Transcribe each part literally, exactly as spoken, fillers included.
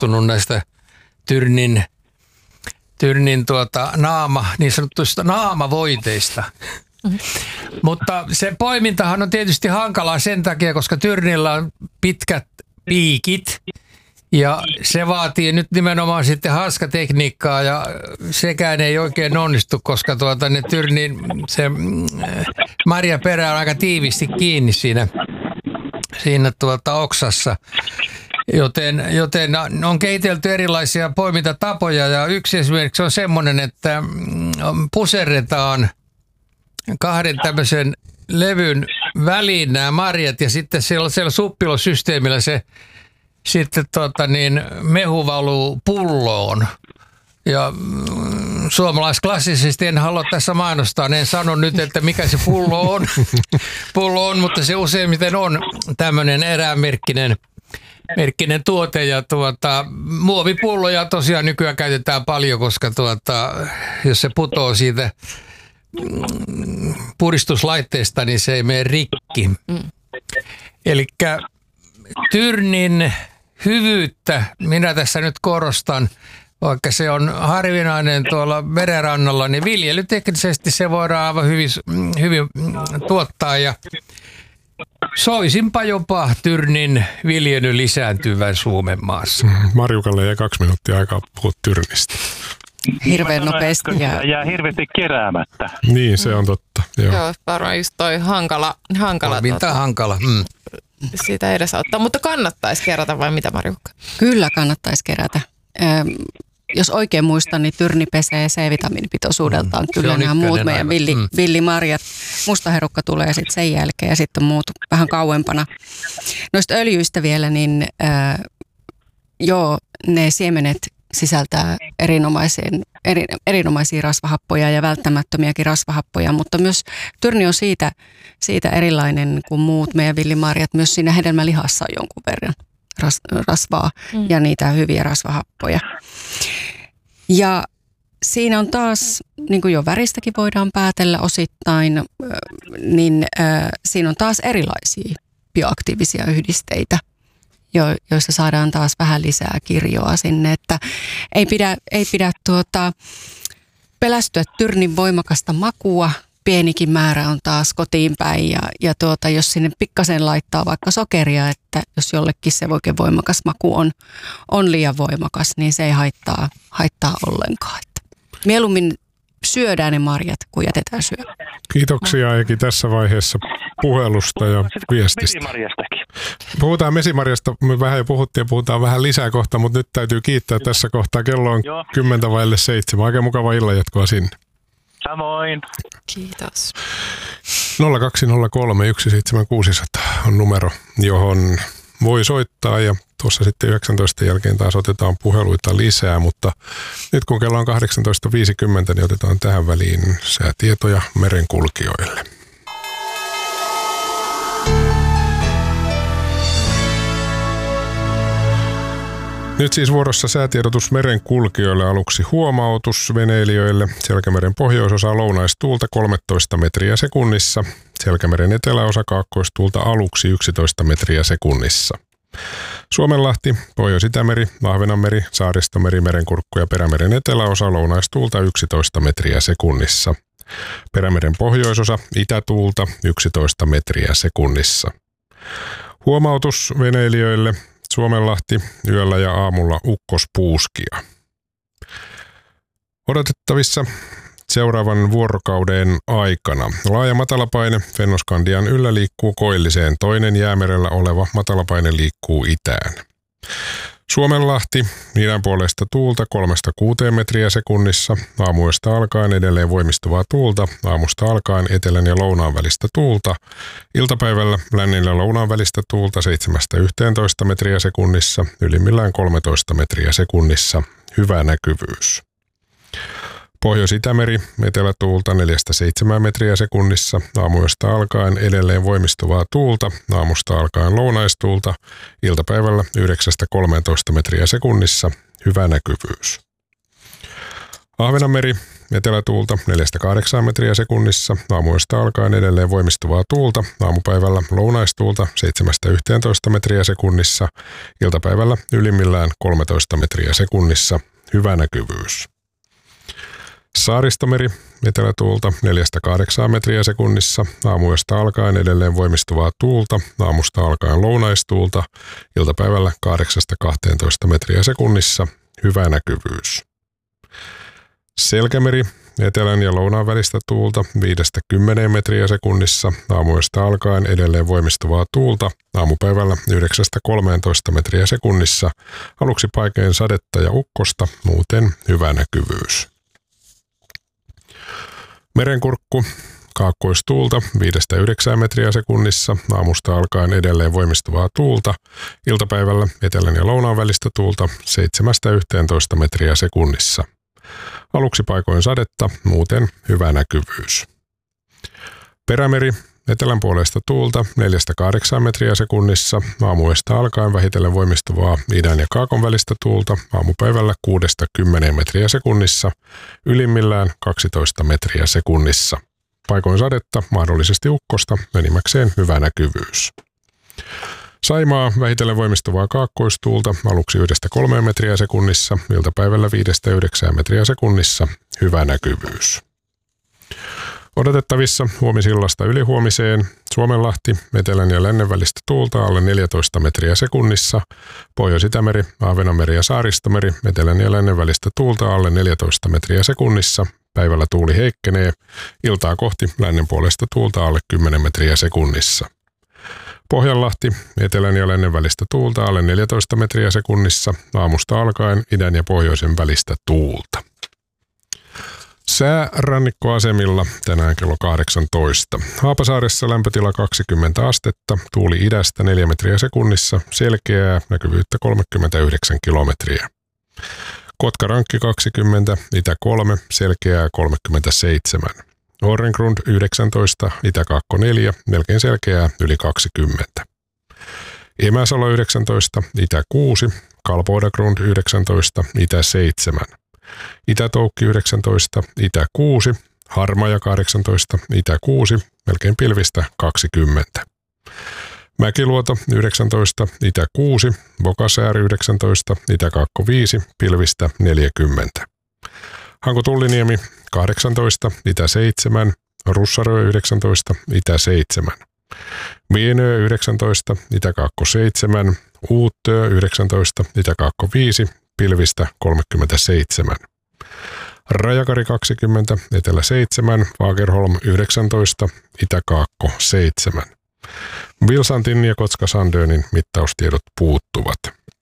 innostunut näistä Tyrnin, Tyrnin tuota, naama, niin sanottuista naamavoiteista. Mm-hmm. Mutta se poimintahan on tietysti hankalaa sen takia, koska Tyrnillä on pitkät piikit ja se vaatii nyt nimenomaan sitten haaskatekniikkaa ja sekään ei oikein onnistu, koska tuota, ne Tyrnin se marjaperä on aika tiivisti kiinni siinä, siinä tuota oksassa. Joten, joten on kehitelty erilaisia poimintatapoja ja yksi esimerkiksi on semmoinen, että puserretaan kahden tämmöisen levyn väliin nämä marjat ja sitten siellä, siellä suppilosysteemillä se sitten tota niin, mehu valuu pulloon. Ja mm, suomalaisklassisesti en halua tässä mainostaa, en sano nyt, että mikä se pullo on, pullo on mutta se useimmiten on tämmöinen erämerkkinen merkkinen tuote ja tuota, muovipulloja tosiaan nykyään käytetään paljon, koska tuota, jos se putoo siitä puristuslaitteesta, niin se ei mene rikki. Mm. Elikkä Tyrnin hyvyyttä minä tässä nyt korostan, vaikka se on harvinainen tuolla merenrannalla, niin viljelyteknisesti se voidaan aivan hyvin, hyvin tuottaa ja soisinpa jopa Tyrnin viljely lisääntyvän Suomen maassa. Marjukalle jäi kaksi minuuttia aikaa puhua Tyrnistä. Hirveän nopeasti. Ja jää hirveästi keräämättä. Niin, se on totta. Joo, Joo varmaan just toi hankala. hankala tuota, hankala. Mm. Sitä edesauttaa, mutta kannattaisi kerätä vai mitä, Marjukka? Kyllä kannattaisi kerätä. Ähm, jos oikein muistan, niin Tyrni pesee C-vitamiinipitoisuudeltaan. Mm. Kyllä nämä muut meidän villi, mm. villimarjat. Mustaherukka tulee sitten sen jälkeen ja sitten muut vähän kauempana. Noista öljyistä vielä, niin äh, joo, ne siemenet sisältää erinomaisen, eri, erinomaisia rasvahappoja ja välttämättömiäkin rasvahappoja, mutta myös Tyrni on siitä, siitä erilainen kuin muut meidän villimarjat. Myös siinä hedelmälihassa on jonkun verran ras, rasvaa mm. ja niitä hyviä rasvahappoja. Ja siinä on taas, niin kuin jo väristäkin voidaan päätellä osittain, niin äh, siinä on taas erilaisia bioaktiivisia yhdisteitä, jo, joista saadaan taas vähän lisää kirjoa sinne, että ei pidä, ei pidä tuota, pelästyä Tyrnin voimakasta makua. Pienikin määrä on taas kotiin päin ja, ja tuota, jos sinne pikkasen laittaa vaikka sokeria, että jos jollekin se oikein voimakas maku on, on liian voimakas, niin se ei haittaa, haittaa ollenkaan. Että mieluummin syödään ne marjat, kun jätetään syömään. Kiitoksia Eki tässä vaiheessa puhelusta ja viestistä. Puhutaan mesimarjasta, me vähän jo puhuttiin ja puhutaan vähän lisää kohta, mutta nyt täytyy kiittää tässä kohtaa. Kello on Joo. kymmentä vaille seitsemän. Oikein mukava illanjatkoa sinne. Samoin. Kiitos. nolla kaksi nolla kolme yksi seitsemän kuusi nolla nolla on numero, johon voi soittaa ja tuossa sitten yhdeksäntoista jälkeen taas otetaan puheluita lisää, mutta nyt kun kello on kahdeksantoista viisikymmentä, niin otetaan tähän väliin säätietoja merenkulkijoille. Nyt siis vuorossa säätiedotus merenkulkijoille, aluksi huomautus veneilijöille. Selkämeren pohjoisosa lounaistuulta kolmetoista metriä sekunnissa. Selkämeren eteläosa kaakkoistuulta aluksi yksitoista metriä sekunnissa. Suomenlahti, Pohjois-Itämeri, Ahvenanmeri, Saaristomeri, Merenkurkku ja Perämeren eteläosa lounaistuulta yksitoista metriä sekunnissa. Perämeren pohjoisosa itätuulta yksitoista metriä sekunnissa. Huomautus veneilijöille. Suomenlahti, yöllä ja aamulla ukkospuuskia. Odotettavissa seuraavan vuorokauden aikana laaja matalapaine Fennoskandian yllä liikkuu koilliseen, toinen jäämerellä oleva matalapaine liikkuu itään. Suomenlahti, idän puolesta tuulta kolmesta kuuteen metriä sekunnissa, aamuyöstä alkaen edelleen voimistuvaa tuulta, aamusta alkaen etelän ja lounaan välistä tuulta, iltapäivällä lännen ja lounaan välistä tuulta seitsemästä yhteentoista metriä sekunnissa, ylimmillään kolmetoista metriä sekunnissa, hyvä näkyvyys. Pohjois-Itämeri, etelätuulta neljästä seitsemään metriä sekunnissa, aamuyöstä alkaen edelleen voimistuvaa tuulta, aamusta alkaen lounaistuulta, iltapäivällä yhdeksästä kolmeentoista metriä sekunnissa, hyvä näkyvyys. Ahvenanmeri, etelätuulta neljästä kahdeksaan metriä sekunnissa, aamuyöstä alkaen edelleen voimistuvaa tuulta, aamupäivällä lounaistuulta seitsemästä yhteentoista metriä sekunnissa, iltapäivällä ylimmillään kolmetoista metriä sekunnissa, hyvä näkyvyys. Saaristomeri, etelätuulta neljästä kahdeksaan metriä sekunnissa, aamuyöstä alkaen edelleen voimistuvaa tuulta, aamusta alkaen lounaistuulta, iltapäivällä kahdeksasta kahteentoista metriä sekunnissa, hyvä näkyvyys. Selkämeri, etelän ja lounaan välistä tuulta viidestä kymmeneen metriä sekunnissa, aamuyöstä alkaen edelleen voimistuvaa tuulta, aamupäivällä yhdeksästä kolmeentoista metriä sekunnissa, aluksi paikeen sadetta ja ukkosta, muuten hyvä näkyvyys. Merenkurkku, kaakkoistuulta viidestä yhdeksään metriä sekunnissa, aamusta alkaen edelleen voimistuvaa tuulta, iltapäivällä etelän ja lounaan välistä tuulta seitsemästä yhteentoista metriä sekunnissa. Aluksi paikoin sadetta, muuten hyvä näkyvyys. Perämeri, etelän puolesta tuulta neljästä kahdeksaan metriä sekunnissa, aamuyöstä alkaen vähitellen voimistuvaa idän ja kaakon välistä tuulta, aamupäivällä kuudesta kymmeneen metriä sekunnissa, ylimmillään kaksitoista metriä sekunnissa. Paikoin sadetta, mahdollisesti ukkosta, enimmäkseen hyvä näkyvyys. Saimaa, vähitellen voimistuvaa kaakkoistuulta, aluksi yhdestä kolmeen metriä sekunnissa, iltapäivällä viidestä yhdeksään metriä sekunnissa, hyvä näkyvyys. Odotettavissa huomisillasta ylihuomiseen Suomenlahti, etelän ja lännen välistä tuulta alle neljätoista metriä sekunnissa, Pohjois-Itämeri, Ahvenanmeri ja Saaristomeri, etelän ja lännen välistä tuulta alle neljätoista metriä sekunnissa, päivällä tuuli heikkenee, iltaa kohti lännen puolesta tuulta alle kymmenen metriä sekunnissa. Pohjanlahti, etelän ja lännen välistä tuulta alle neljätoista metriä sekunnissa, aamusta alkaen idän ja pohjoisen välistä tuulta. Sää rannikkoasemilla tänään kello kahdeksantoista. Haapasaaressa lämpötila kaksikymmentä astetta, tuuli idästä neljä metriä sekunnissa, selkeää, näkyvyyttä kolmekymmentäyhdeksän kilometriä. Kotkarankki kaksikymmentä, itä kolme, selkeää kolmekymmentäseitsemän. Orrengrund yhdeksäntoista, Itä-Kaakko neljä, melkein selkeää yli kaksikymmentä. Emäsalo yhdeksäntoista, Itä kuusi, Kalpoidagrund yhdeksäntoista, Itä seitsemän. Itä-Toukki yhdeksäntoista, Itä kuusi, Harmaja kahdeksantoista, Itä kuusi, melkein pilvistä kaksikymmentä. Mäkiluoto yhdeksäntoista, Itä kuusi, Bokasääri yhdeksäntoista, Itä-Kaakko viisi, pilvistä neljäkymmentä. Hanko-Tulliniemi kahdeksantoista, Itä seitsemän, Russarö yhdeksäntoista, Itä seitsemän. Vienöö yhdeksäntoista, Itä-Kaakko seitsemän, Uuttöö yhdeksäntoista, Itä-Kaakko viisi, pilvistä kolmekymmentäseitsemän. Rajakari kaksikymmentä, Etelä seitsemän, Fagerholm yhdeksäntoista, Itä-Kaakko seitsemän. Vilsantin ja Kotska-Sandönin mittaustiedot puuttuvat.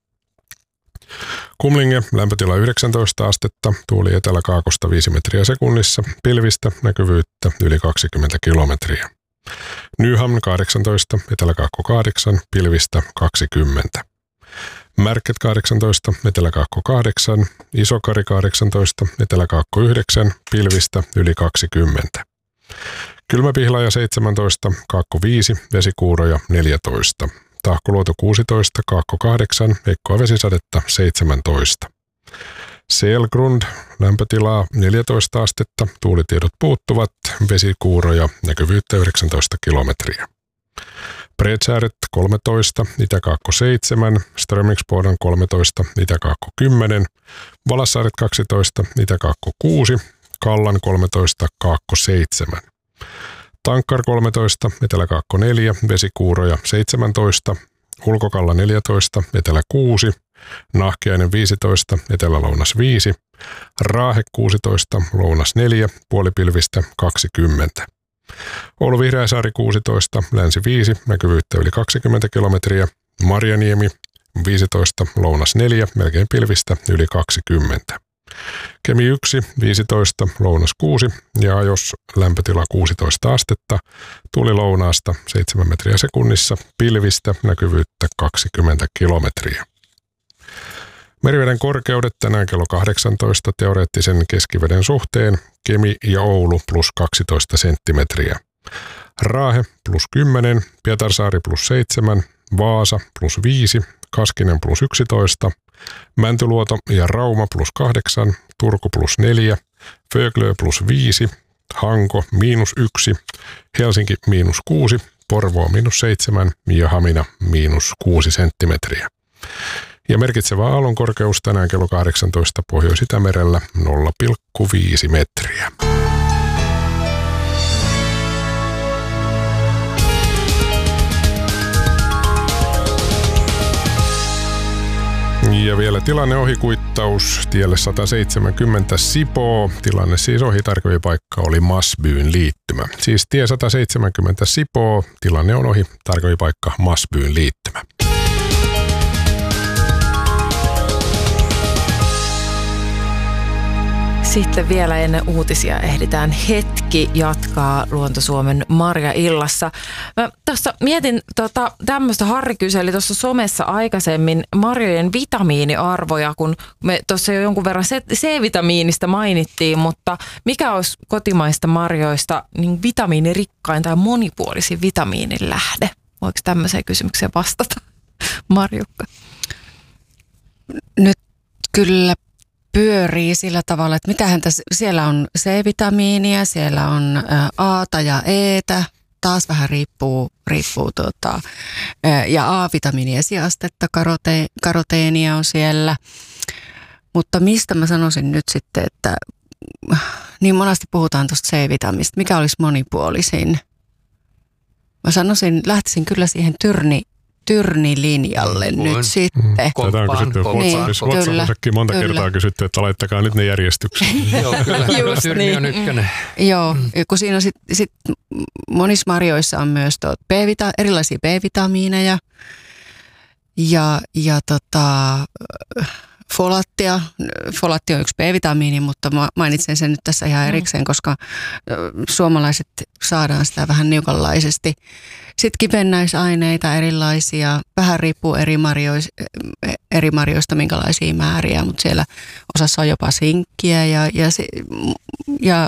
Kumlinge, lämpötila yhdeksäntoista astetta, tuuli etelä-kaakosta viisi metriä sekunnissa, pilvistä, näkyvyyttä yli kaksikymmentä kilometriä. Nyhamn kahdeksantoista, etelä-kaakko kahdeksan, pilvistä kaksikymmentä. Märket kahdeksantoista, etelä-kaakko kahdeksan, Isokari kahdeksantoista, etelä-kaakko yhdeksän, pilvistä yli kaksikymmentä. Kylmäpihlaja seitsemäntoista, Kaakko viisi, Vesikuuroja neljätoista. Tahkoluoto kuusitoista, Kaakko kahdeksan, heikkoa vesisadetta seitsemäntoista. Selgrund, lämpötilaa neljätoista astetta, tuulitiedot puuttuvat, vesikuuroja, näkyvyyttä yhdeksäntoista kilometriä. Bredsääret kolmetoista, Itä-Kaakko seitsemän, Strömingsboden kolmetoista, Itä-Kaakko kymmenen, Valassaaret kaksitoista, Itä-Kaakko kuusi, Kallan kolmetoista, Kaakko seitsemän. Tankkar kolmetoista, Etelä-Kaakko neljä, vesikuuroja seitsemäntoista, Ulkokalla neljätoista, Etelä kuusi, Nahkiainen viisitoista, Etelä-Lounas viisi, Raahe kuusitoista, Lounas neljä, puolipilvistä kaksikymmentä. Oulu Vihreäsaari kuusitoista, Länsi viisi, näkyvyyttä yli kaksikymmentä kilometriä, Marjaniemi viisitoista, Lounas neljä, melkein pilvistä yli kaksikymmentä. Kemi yksi, viisitoista, Lounas kuusi ja Ajos lämpötila kuusitoista astetta, tuuli lounaasta seitsemän metriä sekunnissa, pilvistä näkyvyyttä kaksikymmentä kilometriä. Meriveden korkeudet tänään kello kahdeksantoista teoreettisen keskiveden suhteen, Kemi ja Oulu plus kaksitoista senttimetriä. Raahe plus kymmenen, Pietarsaari plus seitsemän, Vaasa plus viisi, Kaskinen plus yksitoista, Mäntyluoto ja Rauma plus kahdeksan, Turku plus neljä, Föglö plus viisi, Hanko miinus yksi, Helsinki miinus kuusi, Porvoo miinus seitsemän ja Hamina miinus kuusi senttimetriä. Ja merkitsevä aallonkorkeus tänään kello kahdeksantoista Pohjois-Itämerellä nolla pilkku viisi metriä. Ja vielä tilanne ohikuittaus tielle sata seitsemänkymmentä Sipoo. Tilanne siis ohi, tarkempi paikka oli Masbyyn liittymä. Siis tie sata seitsemänkymmentä Sipoo, tilanne on ohi, tarkempi paikka Masbyyn liittymä. Sitten vielä ennen uutisia ehditään hetki jatkaa Luonto-Suomen Marja-illassa. Mä tuossa mietin tota, tämmöistä, Harri kyseli tuossa somessa aikaisemmin marjojen vitamiiniarvoja, kun me tuossa jo jonkun verran C-vitamiinista mainittiin, mutta mikä olisi kotimaista marjoista niin vitamiinirikkain tai monipuolisin vitamiinin lähde? Voiko tämmöiseen kysymykseen vastata, Marjukka? Nyt kyllä pyörii sillä tavalla, että mitähän tässä, siellä on C-vitamiinia, siellä on A:ta ja E:tä, taas vähän riippuu, riippuu tuota, ja A-vitamiini esiastetta, karote, karoteenia on siellä. Mutta mistä mä sanoisin nyt sitten, että niin monasti puhutaan tuosta C-vitamiinista, mikä olisi monipuolisin? Mä sanoisin, lähtisin kyllä siihen tyrni, tyrnilinjalle Voin. nyt sitten. Tätä on kysytty WhatsAppissakin monta kyllä. kertaa kysytty, että laittakaa nyt ne järjestykseen. Joo, kyllä. Just Tyrni niin. on ykkönen. Joo, kun siinä on sitten sit monissa marjoissa on myös B-vita- erilaisia B-vitamiineja ja, ja tota, folaattia. Folaatti on yksi B-vitamiini, mutta mä mainitsen sen nyt tässä ihan erikseen, koska suomalaiset saadaan sitä vähän niukanlaisesti. Sitten kivennäisaineita erilaisia, vähän riippuu eri, marjoista, eri marjoista minkälaisia määriä, mutta siellä osassa on jopa sinkkiä ja, ja, ja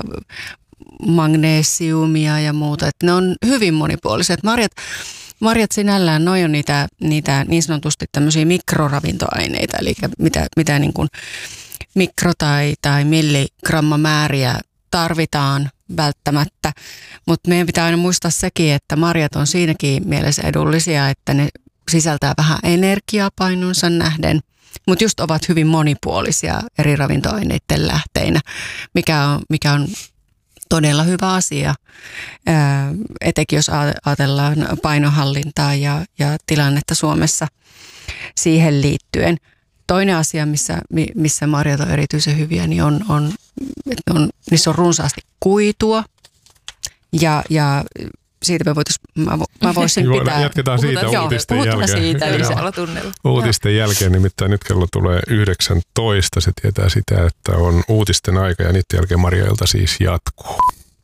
magnesiumia ja muuta. Et ne on hyvin monipuoliset. Marjat, marjat sinällään, noi on niitä, niitä niin sanotusti tämmöisiä mikroravintoaineita, eli mitä, mitä niin kuin mikro- tai, tai milligrammamääriä tarvitaan välttämättä, mutta meidän pitää aina muistaa sekin, että marjat on siinäkin mielessä edullisia, että ne sisältää vähän energiaa painonsa nähden, mutta just ovat hyvin monipuolisia eri ravintoaineiden lähteinä, mikä on, mikä on todella hyvä asia, ää, etenkin jos ajatellaan painonhallintaa ja, ja tilannetta Suomessa siihen liittyen. Toinen asia, missä, missä marjat on erityisen hyviä, niin on, on, on, niissä on runsaasti kuitua ja, ja siitä me voitaisiin, mä, mä voisin pitää. Jatketaan siitä puhutaan, uutisten joo, jälkeen. Siitä ylisellä tunnella. Uutisten jälkeen nimittäin nyt kello tulee yhdeksäntoista. Se tietää sitä, että on uutisten aika ja niiden jälkeen Marja-ilta siis jatkuu.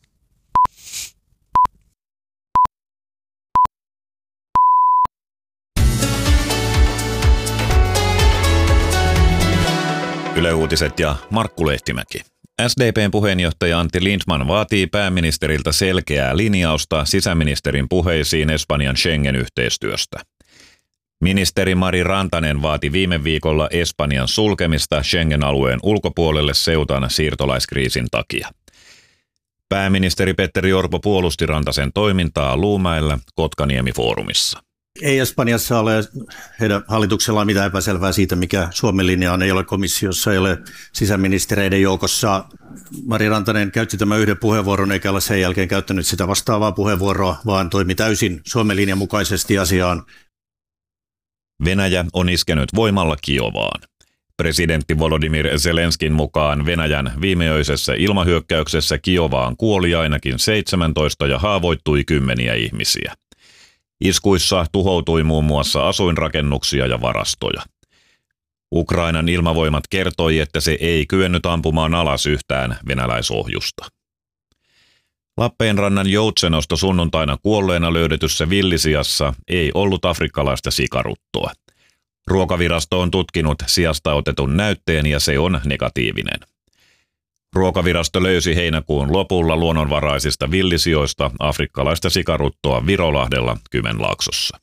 Yle Uutiset ja Markku Lehtimäki. S D P:n puheenjohtaja Antti Lindman vaatii pääministeriltä selkeää linjausta sisäministerin puheisiin Espanjan Schengen-yhteistyöstä. Ministeri Mari Rantanen vaati viime viikolla Espanjan sulkemista Schengen-alueen ulkopuolelle Ceutan siirtolaiskriisin takia. Pääministeri Petteri Orpo puolusti Rantasen toimintaa Luumäellä Kotkaniemi-foorumissa. Ei Espanjassa ole heidän hallituksellaan mitään epäselvää siitä, mikä Suomen linja on. Ei ole komissiossa, ei ole sisäministereiden joukossa. Mari Rantanen käytti tämän yhden puheenvuoron, eikä ole sen jälkeen käyttänyt sitä vastaavaa puheenvuoroa, vaan toimi täysin Suomen linjan mukaisesti asiaan. Venäjä on iskenyt voimalla Kiovaan. Presidentti Volodymyr Zelenskin mukaan Venäjän viimeöisessä ilmahyökkäyksessä Kiovaan kuoli ainakin seitsemäntoista ja haavoittui kymmeniä ihmisiä. Iskuissa tuhoutui muun muassa asuinrakennuksia ja varastoja. Ukrainan ilmavoimat kertoi, että se ei kyennyt ampumaan alas yhtään venäläisohjusta. Lappeenrannan Joutsenosta sunnuntaina kuolleena löydetyssä villisiassa ei ollut afrikkalaista sikaruttoa. Ruokavirasto on tutkinut sijasta otetun näytteen ja se on negatiivinen. Ruokavirasto löysi heinäkuun lopulla luonnonvaraisista villisijoista afrikkalaista sikaruttoa Virolahdella Kymenlaaksossa.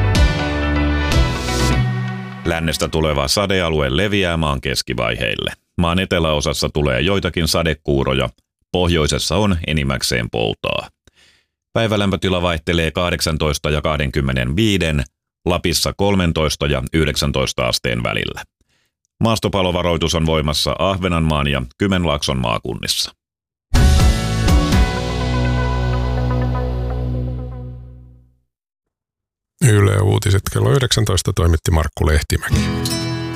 Lännestä tuleva sadealue leviää maan keskivaiheille. Maan eteläosassa tulee joitakin sadekuuroja, pohjoisessa on enimmäkseen poutaa. Päivälämpötila vaihtelee kahdeksantoista ja kaksikymmentäviisi, Lapissa kolmetoista ja yhdeksäntoista asteen välillä. Maastopalovaroitus on voimassa Ahvenanmaan ja Kymenlaakson maakunnissa. Yle Uutiset kello yhdeksäntoista toimitti Markku Lehtimäki.